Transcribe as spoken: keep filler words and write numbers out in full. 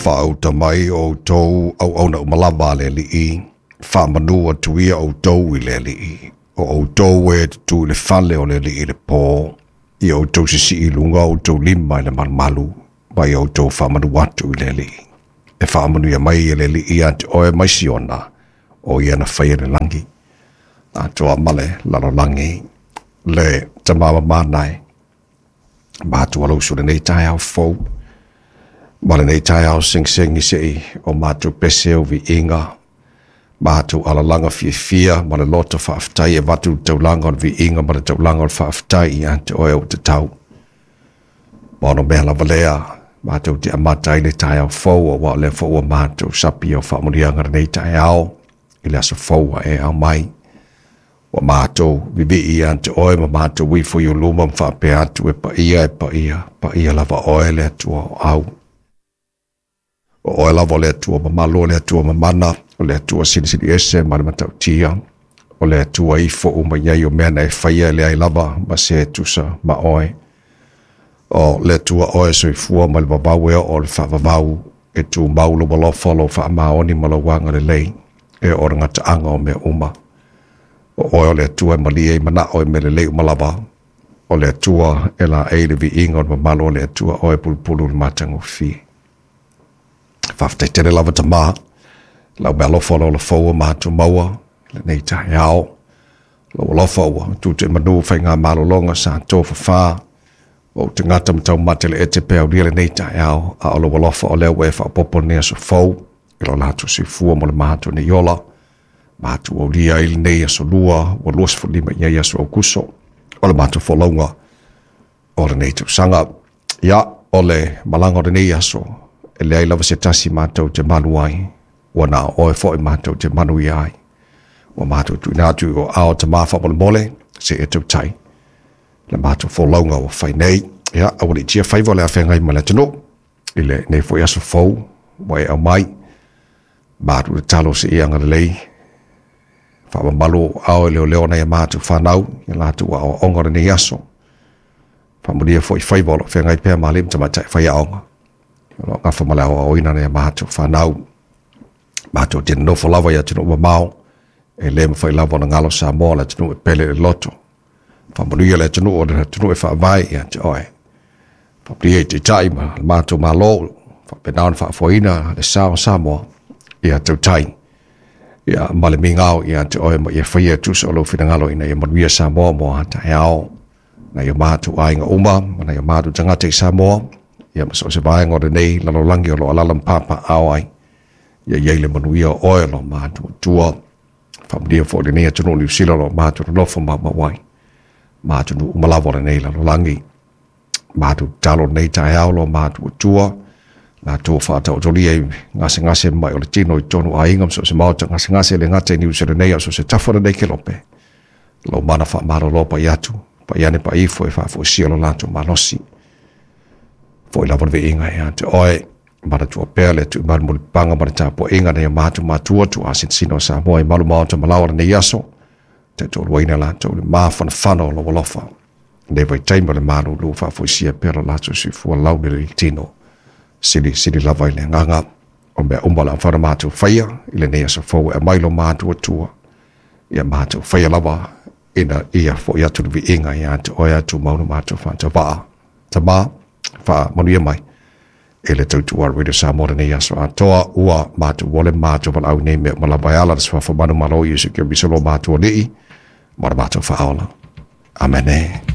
Whao tamai o tau au au na umalava le li i. Wha manua tuia o tau i le li i. O o tau e tu le fale o le li i le pō. I o tau sisi i lunga o tau lima i le malu. Mai o tau wha manu watu i le li i. E wha manu ia mai i le li i ante oe mai siona. O ia na whaia le langi. A toa male lalo langi. Le tamama manai. Mātua lau sure nei tai au fau. Male nei tai au sing sing i sei o mātua pese o vi inga. Mātua ala langa fia fia, male loto whaaftai e watu tau langa on vi inga, male tau langa on whaaftai i ante oe o te tau. Mono mea lava lea, mātua te amatai nei tai au fau o wa le fau o mātua sapi o whaamurianga nei tai au, i le asa fau a e au mai. Wa mātou vivi i ante oe ma mātou wifo i o luma mwhape atu e pa ia e pa ia, pa ia lava oe le atua o au. O oe lava le atua ma malo le atua ma mana, o le atua sini sini ese ma le matau tia, o le atua ifo o ma iai o mena e whaia le ai lava ma se tusa ma oe. O le atua oe so i fua ma le babau ea o le whaavavau e tu maulo ma lo folo wha maoni ma lo wanga le lei, e o rangata anga o mea uma. O oe le atua e malia i mana oe me le leu malava. O le atua e la eile vi inga o malo le atua oe pulpulu le matango fi. Whaftai tere lava ta maa. Lau mea lofa lo la faua mātu maua. Le nei tahi ao. Lau lofa ua. Tu te manu whai ngā malo longa sa tofa wha. O te ngata matau mate le ete peo lia le nei tahi ao. A o lo lofa o leo e wha popo nea so fau. Ilo latu si fua mo le mātu ni yola. Mātu o lia ili nei aso lua, o luas fu lima iai aso au kuso. O le mātu wholaunga, o le nei tau sanga. Ia, o le malanga o le nei aso, e le ailava se tasi mātou te manu ai, o na oe fo i mātou te manu i ai. O mātou tu inatu o ao te māwha mole mole, se e tau tai. Le mātou wholaunga o whai nei. Ia, a wani tia whaiva le a whengai ma le tano, i le nei fo i aso fau, mo e au mai. Mātou le talo se i anga le lei, wha malo ao leo leo nei a mātu whanau, i lātu a o ongore nei aso. Wha muria fo i whaibolo, whea ngai pēr malim ta matai whai aonga. Lo ngawha mala o oina nei a mātu whanau. Mātu o tēnā nofo lava i a tino ua mao, e le ma whai lava na ngalo sa moa la tino e pele le loto. Wha muria le tino o le tino e wha vai i a te oe. Wha muria i te tai ma mātu ma lo, wha penaon wha foina le sao sa moa, i a tau tai. Ia male mingao ia te oe ma ia whaia tusa o lo whingalo ina ia manuia Samoa mo hata e ao. Na ia mātu ainga uma, na ia mātu tangate i Samoa. Ia maso se vaenga o re nei, lalo langi o lo alalam papa ao ai. Ia ieile manuia oe lo mātu tua. Whamudia fo le nei atunu ni usila lo mātu nofo ma mawai. Mātu nu umalawo le nei lalo langi. Mātu talo nei tae ao lo mātu tua. Nā tō whātau tōri e ngase ngase mai o le tino i tonu a ingam so se mauta ngase ngase le ngate ni usere nei so se tawhara nei ke lope. Lau mana wha maro lopa i atu, pa iane pa i fo e wha fo sia lo lanto manosi. Fo i lawan ve inga e ante oe, mana tua pēr le tu manu muli panga mana tāpo inga nei mātu mātua tu a sin sino sa moa i malu maota malawara nei aso. Te tō luaina lanto le māwhana whano lo walofa. Nei vai teima le manu lu wha fo sia pēra lato si fua lau le tino. Sili, sili lava i le nganga, o mea umbala whara mātou whaia, i le nea sa fau e mailo mātou atua, ia mātou whaia lava, ina ia fo i atu vi inga i atu oi atu maunu mātou whanta waa, ta mā, wha manu ia mai, e le tautu a radio sa mora nei aso atoa, ua mātou wale mātou wala au nei mea malawai ala, tas wha wha manu malo i usu kia bisolo mātou nei, mara mātou wha aola. Amen.